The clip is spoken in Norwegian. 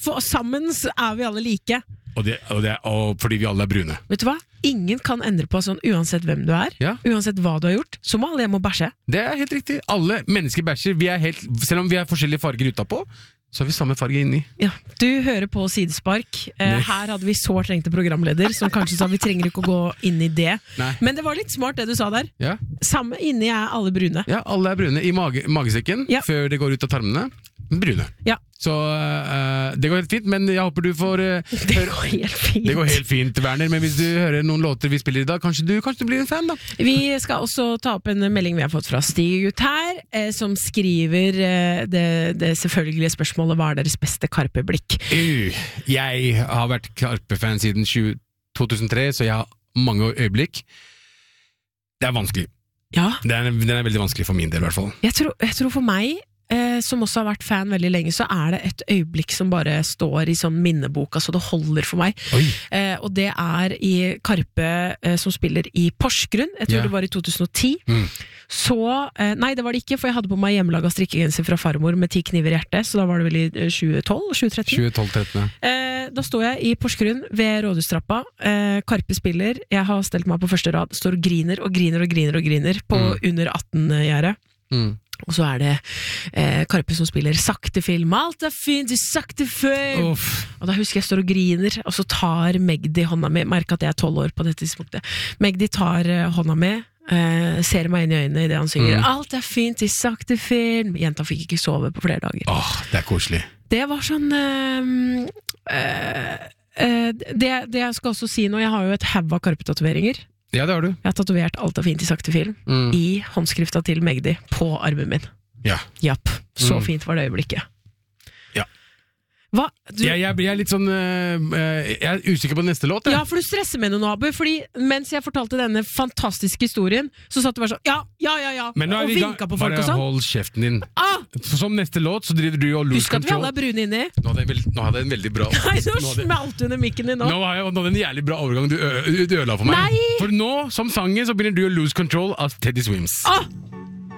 for sammen er vi alle like. Og fordi vi alle er brune. Vet du hva? Ingen kan endre på sånn, uansett hvem du er, uansett hva du har gjort, så må alle hjem og bæsje. Det er helt riktig. Alle mennesker bæsjer. Selv om vi har forskjellige farger utapå, så har vi samme farge inni. Ja, du hører på Sidespark. Her hadde vi så trengte programleder, som kanskje sa vi trenger ikke å gå inn i det. Nei. Men det var litt smart det du sa der. Ja. Samme inni er alle brune. Ja, alle er brune. I magesekken, før det går ut av tarmene, brune. Ja. Så det går helt fint, men jeg håper du får Det går helt fint. Det går helt fint, Werner, men hvis du hører noen låter vi spiller i dag, kanskje du blir en fan da. Vi skal også ta opp en melding vi har fått fra Stig-Gutt her, som skriver det selvfølgelige spørsmålet: hva er deres beste Karpe-blikk? Jeg har vært Karpe-fan siden 2003, så jeg har mange øyeblikk. Det er vanskelig. Ja. Den er veldig vanskelig for min del i hvert fall. Jeg tror for meg, som også har vært fan veldig lenge, så er det et øyeblikk som bare står i sånn minneboka, så det holder for meg. Og det er i Karpe som spiller i Porsgrunn. Jeg tror det var i 2010. Så, nei det var det ikke, for jeg hadde på meg hjemmelaga strikkegenser fra farmor med 10 kniver i hjertet, så da var det vel i 2012-2013. Da står jeg i Porsgrunn ved Rådhustrappa. Karpe spiller, jeg har stelt meg på første rad, står og griner og griner og griner og griner på under 18-gjerdet. Og så er det Karpe som spiller sakte film. Alt er fint i sakte film. Og da husker jeg står og griner, og så tar Magdi hånda mi. Merker at jeg er 12 år på dette tidspunktet. Magdi tar hånda mi, ser meg inn i øynene i det han synger. Alt er fint i sakte film. Jenta fikk ikke sove på flere dager. Det er koselig. Det var sånn det jeg skal også si nå, jeg har jo et hav av Karpe-tatoveringer. Ja, det har du. Jeg har tatovert Alt er fint i sakte film i håndskrifta til Magdi på armen min. Ja. Japp. Så fint var det øyeblikket. Ja. Hva? Jeg er litt sånn jeg er usikker på neste låt. Ja, for du stresser med noe, Abu. Fordi mens jeg fortalte denne fantastiske historien, så satt du bare sånn ja, men og vinka på folk og sånn. Bare hold kjeften din. Som neste låt så driver du og lose control. Husk at vi alle er brune inni. Nå hadde jeg en veldig bra Nei, nå smalt du under mikken din nå. Nå hadde en jævlig bra overgang du ødela for meg. Nei! For nå, som sangen, så begynner du å lose control av Teddy Swims.